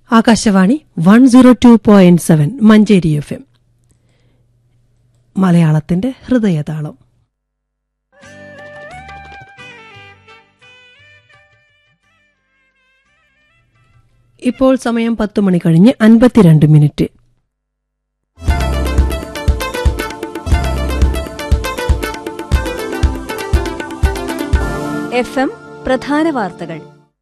Akashvani 102.7 Manjeri FM. മലയാളത്തിന്റെ ഹൃദയതാളം. ഇപ്പോൾ സമയം 10 മണി കഴിഞ്ഞ് 52 മിനിറ്റ്. FM പ്രധാന വാർത്തകൾ.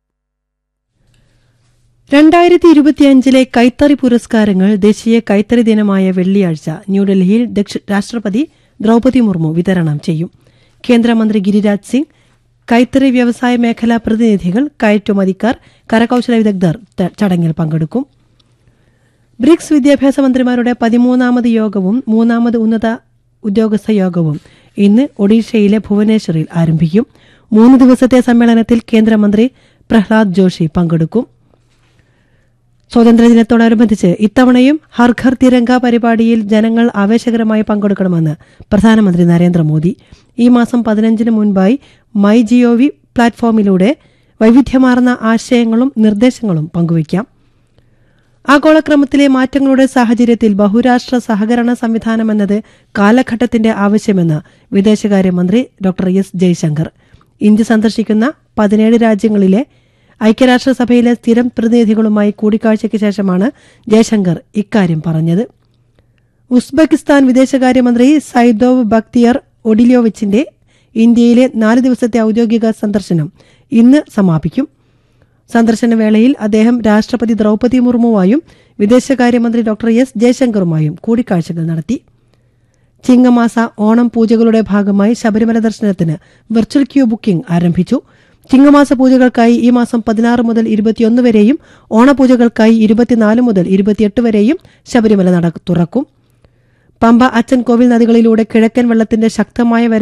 2025 കൈത്തറി പുരസ്കാരങ്ങൾ ദേശീയ കൈത്തറി ദിനമായ വെള്ളിയാഴ്ച ന്യൂഡൽഹിയിൽ രാഷ്ട്രപതി ദ്രൌപദി മുർമു വിതരണം ചെയ്യും. കേന്ദ്രമന്ത്രി ഗിരിരാജ് സിംഗ്, കൈത്തറി വ്യവസായ മേഖലാ പ്രതിനിധികൾ, കയറ്റുമതിക്കാർ, കരകൌശല വിദഗ്ധർ ചടങ്ങിൽ പങ്കെടുക്കും. ബ്രിക്സ് വിദ്യാഭ്യാസ മന്ത്രിമാരുടെ 13ാമത് യോഗവും 3ാമത് ഉന്നത ഉദ്യോഗസ്ഥ യോഗവും ഇന്ന് ഒഡീഷയിലെ ഭുവനേശ്വറിൽ ആരംഭിക്കും. 3 ദിവസത്തെ സമ്മേളനത്തിൽ കേന്ദ്രമന്ത്രി പ്രഹ്ലാദ് ജോഷി പങ്കെടുക്കും. സ്വാതന്ത്ര്യദിനത്തോടനുബന്ധിച്ച് ഇത്തവണയും ഹർ ഘർ തിരംഗ പരിപാടിയിൽ ജനങ്ങൾ ആവേശകരമായി പങ്കെടുക്കണമെന്ന് പ്രധാനമന്ത്രി നരേന്ദ്രമോദി. ഈ മാസം 15 മുൻപായി മൈ ജിഒവി പ്ലാറ്റ്ഫോമിലൂടെ വൈവിധ്യമാർന്ന ആശയങ്ങളും നിർദ്ദേശങ്ങളും പങ്കുവയ്ക്കാം. ആഗോളക്രമത്തിലെ മാറ്റങ്ങളുടെ സാഹചര്യത്തിൽ ബഹുരാഷ്ട്ര സഹകരണ സംവിധാനമെന്നത് കാലഘട്ടത്തിന്റെ ആവശ്യമെന്ന് വിദേശകാര്യമന്ത്രി ഡോക്ടർ എസ് ജയശങ്കർ. ഇന്ത്യ സന്ദർശിക്കുന്ന 17 രാജ്യങ്ങളിലെ ഐക്യരാഷ്ട്രസഭയിലെ സ്ഥിരം പ്രതിനിധികളുമായി കൂടിക്കാഴ്ചയ്ക്ക് ശേഷമാണ് ജയശങ്കർ ഇക്കാര്യം പറഞ്ഞത്. ഉസ്ബെക്കിസ്ഥാൻ വിദേശകാര്യമന്ത്രി സൈദോവ് ബക്തിയർ ഒഡിലോവിച്ചിന്റെ ഇന്ത്യയിലെ 4 ദിവസത്തെ ഔദ്യോഗിക സന്ദർശനം ഇന്ന് സമാപിക്കും. സന്ദർശനവേളയിൽ അദ്ദേഹം രാഷ്ട്രപതി ദ്രൌപദി മുർമുവായും വിദേശകാര്യമന്ത്രി ഡോക്ടർ എസ് ജയശങ്കറുമായും കൂടിക്കാഴ്ചകൾ നടത്തി. ചിങ്ങമാസ ഓണം പൂജകളുടെ ഭാഗമായി ശബരിമല ദർശനത്തിന് വെർച്വൽ ക്യൂ ബുക്കിംഗ് ആരംഭിച്ചു. ചിങ്ങമാസ പൂജകൾക്കായി ഈ മാസം 16 മുതൽ 21 വരെയും ഓണപൂജകൾക്കായി 24 മുതൽ 28 വരെയും ശബരിമല നട തുറക്കും. പമ്പ, അച്ചൻകോവിൽ നദികളിലൂടെ കിഴക്കൻ വെള്ളത്തിന്റെ ശക്തമായ